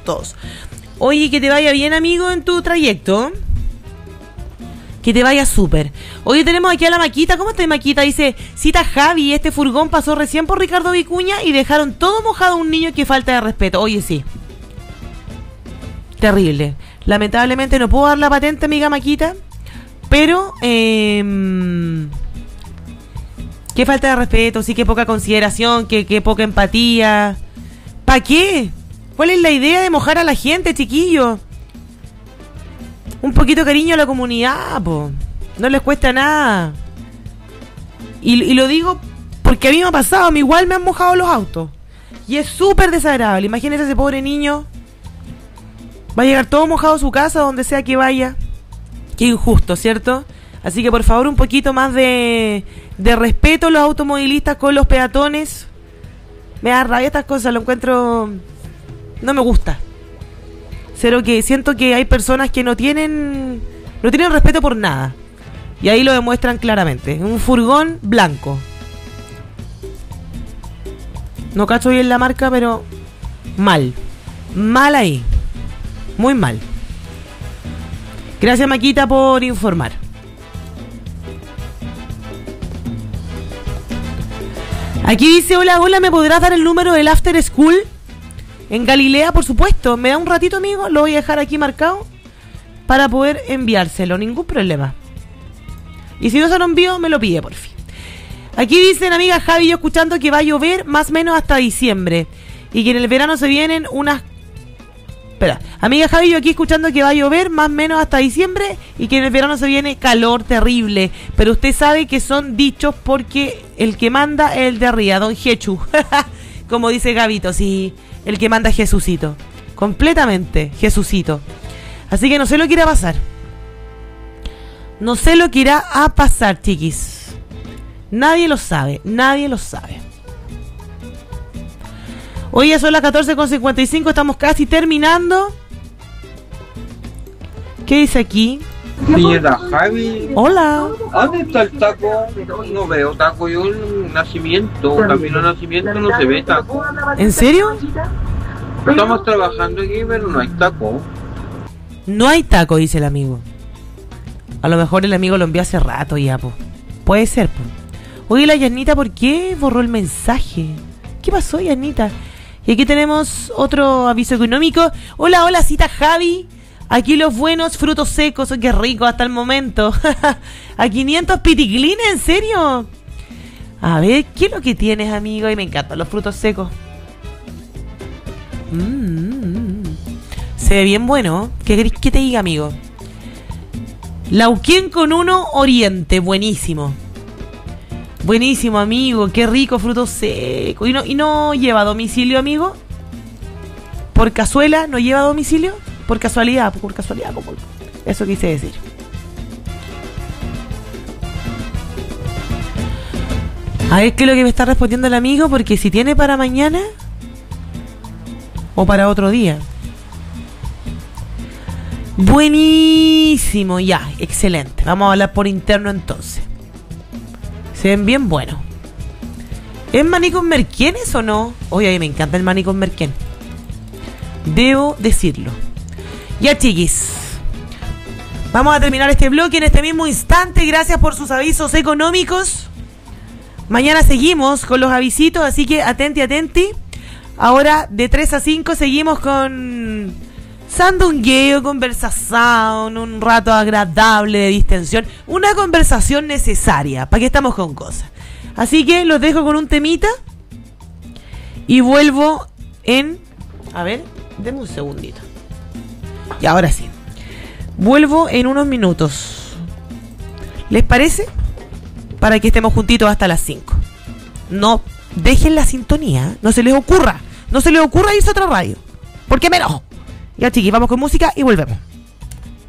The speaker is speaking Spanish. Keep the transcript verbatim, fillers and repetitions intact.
todos. Oye, que te vaya bien, amigo, en tu trayecto. Que te vaya súper. Hoy tenemos aquí a la Maquita. ¿Cómo está Maquita? Dice, cita Javi, este furgón pasó recién por Ricardo Vicuña y dejaron todo mojado a un niño. Que falta de respeto. Oye, sí. Terrible. Lamentablemente no puedo dar la patente, amiga Maquita. Pero, eh, qué falta de respeto, sí, qué poca consideración, qué, qué poca empatía. ¿Para qué? ¿Cuál es la idea de mojar a la gente, chiquillo? Un poquito de cariño a la comunidad, po. No les cuesta nada. Y, y lo digo porque a mí me ha pasado, a mí igual me han mojado los autos. Y es súper desagradable. Imagínense ese pobre niño. Va a llegar todo mojado a su casa, donde sea que vaya. Qué injusto, ¿cierto? Así que por favor un poquito más de, de respeto a los automovilistas con los peatones. Me da rabia estas cosas, lo encuentro... No me gusta. Cero que siento que hay personas que no tienen no tienen respeto por nada. Y ahí lo demuestran claramente. Un furgón blanco. No cacho bien la marca, pero mal. Mal ahí. Muy mal. Gracias, Maquita, por informar. Aquí dice, hola, hola, ¿me podrás dar el número del After School? En Galilea, por supuesto. ¿Me da un ratito, amigo? Lo voy a dejar aquí marcado para poder enviárselo. Ningún problema. Y si no se lo envío, me lo pide, por fin. Aquí dicen, amiga Javi, yo escuchando que va a llover más o menos hasta diciembre. Y que en el verano se vienen unas... Espera, amiga Javi, yo aquí escuchando que va a llover más o menos hasta diciembre y que en el verano se viene calor terrible. Pero usted sabe que son dichos porque el que manda es el de arriba, don Jechu. Como dice Gabito, sí, el que manda es Jesucito. Completamente, Jesucito. Así que no sé lo que irá a pasar. No sé lo que irá a pasar, chiquis. Nadie lo sabe, nadie lo sabe. Hoy ya son las catorce con cincuenta y cinco, estamos casi terminando. ¿Qué dice aquí? Señora Javi. Hola. ¿Dónde está el taco? No veo taco. Yo en Nacimiento, camino a Nacimiento, no se ve taco. ¿En serio? Estamos trabajando aquí, pero no hay taco. No hay taco, dice el amigo. A lo mejor el amigo lo envió hace rato ya, po. Puede ser, po. Oye, la Yanita, ¿por qué borró el mensaje? ¿Qué pasó, Yanita? Y aquí tenemos otro aviso económico. Hola, hola, cita Javi. Aquí los buenos frutos secos. Oh, qué rico hasta el momento. A quinientos piticlines, ¿en serio? A ver, ¿qué es lo que tienes, amigo? Y me encantan los frutos secos. Mm, se ve bien bueno. ¿Qué querés que te diga, amigo? Lauquén con uno Oriente. Buenísimo. Buenísimo, amigo. Qué rico fruto seco. ¿Y no, y no lleva a domicilio, amigo? ¿Por cazuela no lleva a domicilio? Por casualidad, por casualidad, como eso quise decir. A ver qué es lo que me está respondiendo el amigo, porque si tiene para mañana o para otro día. Buenísimo, ya, excelente. Vamos a hablar por interno entonces. Se ven bien buenos. ¿Es maní con merquenes o no? Oye, a mí me encanta el maní con merquén. Debo decirlo. Ya, chiquis. Vamos a terminar este bloque en este mismo instante. Gracias por sus avisos económicos. Mañana seguimos con los avisitos, así que atenti, atenti. Ahora de tres a cinco seguimos con sandungueo, conversación, un rato agradable de distensión. Una conversación necesaria. ¿Para qué estamos con cosas? Así que los dejo con un temita. Y vuelvo en... A ver, denme un segundito. Y ahora sí. Vuelvo en unos minutos. ¿Les parece? Para que estemos juntitos hasta las cinco. No dejen la sintonía. No se les ocurra. No se les ocurra irse a otra radio. Porque me enojo. Ya, chiquis, vamos con música y volvemos.